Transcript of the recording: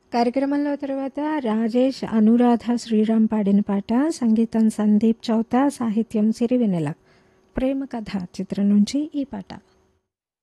కార్యక్రమంలో తర్వాత రాజేష్, అనురాధ శ్రీరామ్ పాడిన పాట, సంగీతం సందీప్ చౌత, సాహిత్యం సిరివెన్నెల. ప్రేమ కథ చిత్రం నుంచి ఈ పాట.